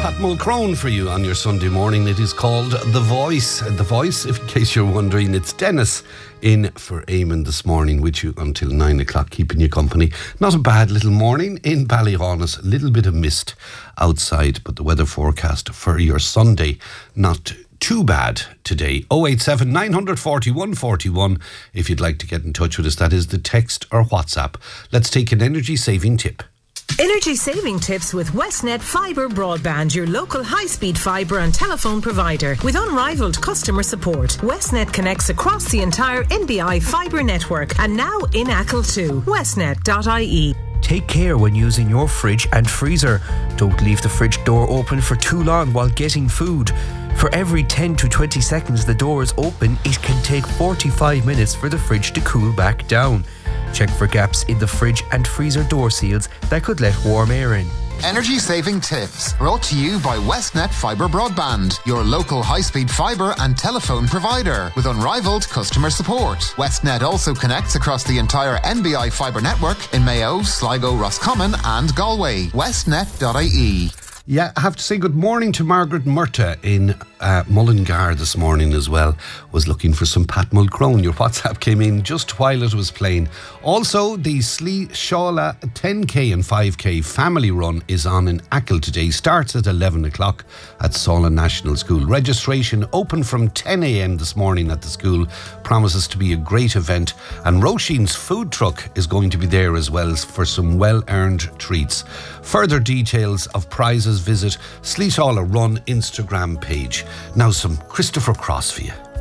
Pat Mulcrone for you on your Sunday morning. It is called The Voice. The Voice, if in case you're wondering, it's Dennis in for Eamon this morning with you until 9 o'clock, keeping you company. Not a bad little morning in Ballyhaunis. A little bit of mist outside, but the weather forecast for your Sunday, not too bad today. 087 941 41 if you'd like to get in touch with us. That is the text or WhatsApp. Let's take an energy saving tip. Energy saving tips with Westnet Fibre Broadband, your local high-speed fibre and telephone provider. With unrivaled customer support, Westnet connects across the entire NBI fibre network and now in Achill too. Westnet.ie. Take care when using your fridge and freezer. Don't leave the fridge door open for too long while getting food. For every 10 to 20 seconds the door is open, it can take 45 minutes for the fridge to cool back down. Check for gaps in the fridge and freezer door seals that could let warm air in. Energy saving tips brought to you by Westnet Fibre Broadband, your local high-speed fibre and telephone provider with unrivaled customer support. Westnet also connects across the entire NBI fibre network in Mayo, Sligo, Roscommon and Galway. Westnet.ie. Yeah, I have to say good morning to Margaret Murta in Mullingar this morning as well. Was looking for some Pat Mulcrone. Your WhatsApp came in just while it was playing. Also, the Slee Shawla 10k and 5k family run is on in Achill today. Starts at 11 o'clock at Sala National School. Registration open from 10 a.m. this morning at the school. Promises to be a great event. And Roisin's food truck is going to be there as well for some well-earned treats. Further details of prizes, visit Slee Shawla Run Instagram page. Now some Christopher Cross for you.